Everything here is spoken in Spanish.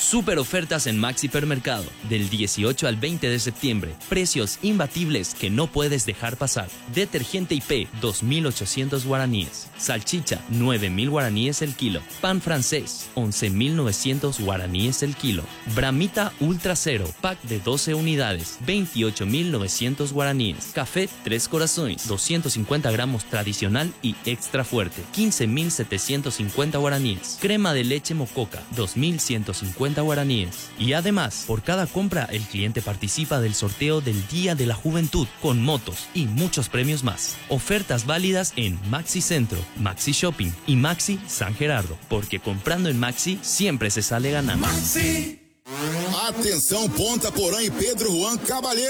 Super ofertas en Maxi Hipermercado. Del 18 al 20 de septiembre. Precios imbatibles que no puedes dejar pasar. Detergente IP, 2.800 guaraníes. Salchicha, 9.000 guaraníes el kilo. Pan francés, 11.900 guaraníes el kilo. Bramita Ultra Cero, pack de 12 unidades, 28.900 guaraníes. Café Tres Corazones, 250 gramos tradicional y extra fuerte, 15.750 guaraníes. Crema de leche Mococa, 2.150 guaraníes. Y además, por cada compra, el cliente participa del sorteo del Día de la Juventud, con motos y muchos premios más. Ofertas válidas en Maxi Centro, Maxi Shopping y Maxi San Gerardo, porque comprando en Maxi siempre se sale ganando. Maxi. Atenção, Ponta Porã e Pedro Juan Cavalheiro.